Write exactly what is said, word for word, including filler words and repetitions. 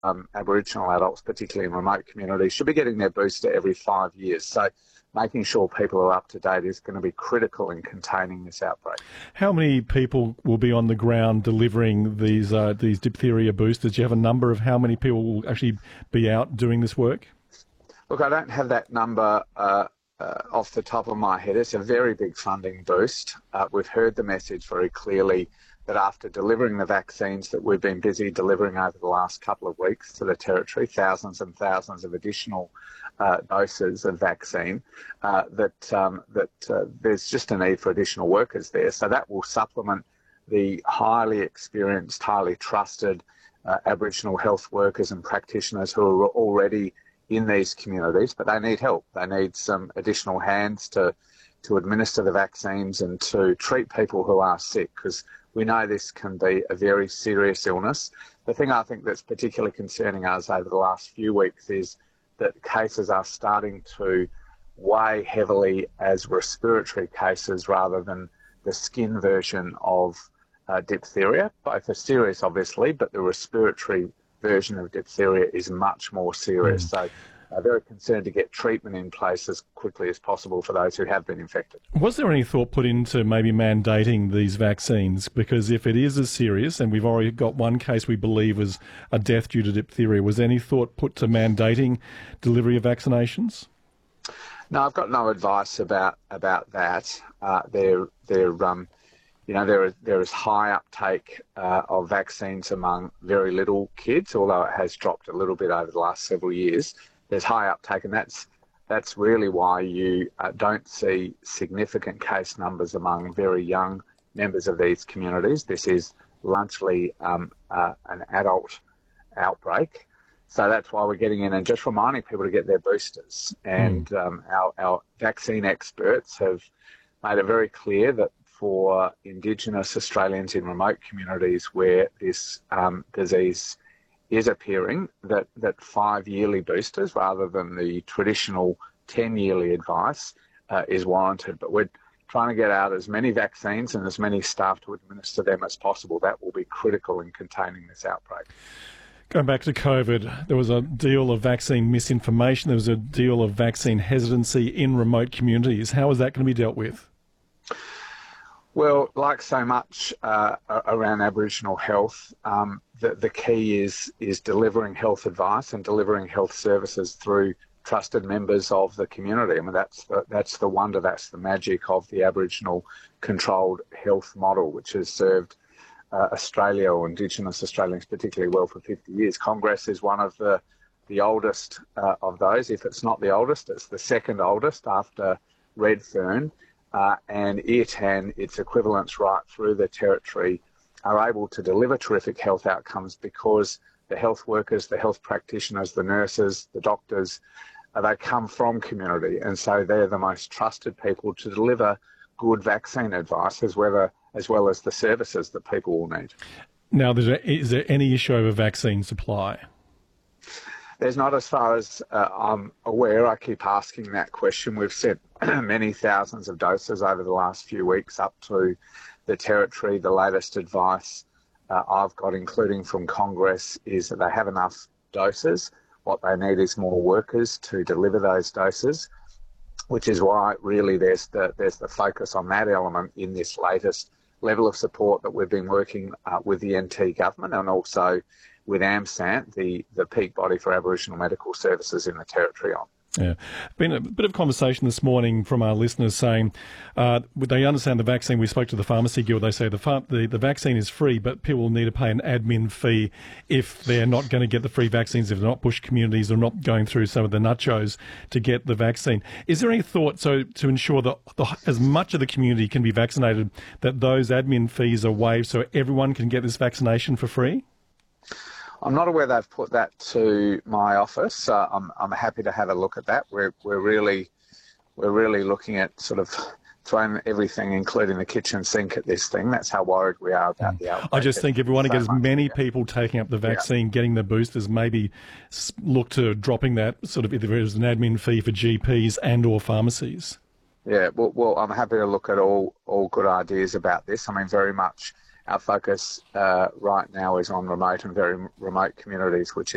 um, Aboriginal adults, particularly in remote communities, should be getting their booster every five years. So making sure people are up to date is going to be critical in containing this outbreak. How many people will be on the ground delivering these uh, these diphtheria boosters? Do you have a number of how many people will actually be out doing this work? Look, I don't have that number uh, uh, off the top of my head. It's a very big funding boost. Uh, we've heard the message very clearly that after delivering the vaccines that we've been busy delivering over the last couple of weeks to the Territory, thousands and thousands of additional uh, doses of vaccine, uh, that um, that uh, there's just a need for additional workers there. So that will supplement the highly experienced, highly trusted uh, Aboriginal health workers and practitioners who are already in these communities, but they need help. They need some additional hands to to administer the vaccines and to treat people who are sick, because we know this can be a very serious illness. The thing I think that's particularly concerning us over the last few weeks is that cases are starting to weigh heavily as respiratory cases rather than the skin version of uh, diphtheria. Both are serious, obviously, but the respiratory version of diphtheria is much more serious. Mm. So Uh, very concerned to get treatment in place as quickly as possible for those who have been infected. Was there any thought put into maybe mandating these vaccines? Because if it is as serious, and we've already got one case we believe was a death due to diphtheria, was any thought put to mandating delivery of vaccinations? No, I've got no advice about about that. Uh, they're, they're, um, you know, there is, there is high uptake uh, of vaccines among very little kids, although it has dropped a little bit over the last several years. There's high uptake, and that's that's really why you uh, don't see significant case numbers among very young members of these communities. This is largely um, uh, an adult outbreak. So that's why we're getting in and just reminding people to get their boosters. And mm. um, our, our vaccine experts have made it very clear that for Indigenous Australians in remote communities where this um, disease is appearing, that, that five yearly boosters rather than the traditional ten yearly advice uh, is warranted. But we're trying to get out as many vaccines and as many staff to administer them as possible. That will be critical in containing this outbreak. Going back to COVID, there was a deal of vaccine misinformation. There was a deal of vaccine hesitancy in remote communities. How is that going to be dealt with? Well, like so much uh, around Aboriginal health, um, the, the key is is delivering health advice and delivering health services through trusted members of the community. I mean, that's the, that's the wonder, that's the magic of the Aboriginal controlled health model, which has served uh, Australia, or Indigenous Australians particularly well, for fifty years. Congress is one of the, the oldest uh, of those. If it's not the oldest, it's the second oldest after Redfern. Uh, and it and its equivalents right through the Territory are able to deliver terrific health outcomes because the health workers, the health practitioners, the nurses, the doctors, uh, they come from community, and so they're the most trusted people to deliver good vaccine advice as well, as well as the services that people will need. Now, is there, is there any issue over vaccine supply? There's not, as far as uh, I'm aware. I keep asking that question. We've sent many thousands of doses over the last few weeks up to the Territory. The latest advice uh, I've got, including from Congress, is that they have enough doses. What they need is more workers to deliver those doses, which is why really there's the, there's the focus on that element in this latest level of support that we've been working uh, with the N T government and also with AMSANT, the, the peak body for Aboriginal medical services in the Territory on. Yeah, been a bit of conversation this morning from our listeners saying uh, they understand the vaccine. We spoke to the Pharmacy Guild. They say the, ph- the the vaccine is free, but people need to pay an admin fee if they're not going to get the free vaccines, if they're not bush communities or not going through some of the nachos to get the vaccine. Is there any thought so to ensure that the, as much of the community can be vaccinated, that those admin fees are waived so everyone can get this vaccination for free? I'm not aware they've put that to my office. Uh, I'm I'm happy to have a look at that. We're we're really we're really looking at sort of throwing everything, including the kitchen sink, at this thing. That's how worried we are about the outbreak. I just think if we want to so get as much, many yeah. people taking up the vaccine, yeah. getting the boosters, maybe look to dropping that sort of, if there is an admin fee for G Ps and or pharmacies. Yeah, well, well, I'm happy to look at all all good ideas about this. I mean, very much our focus uh, right now is on remote and very remote communities, which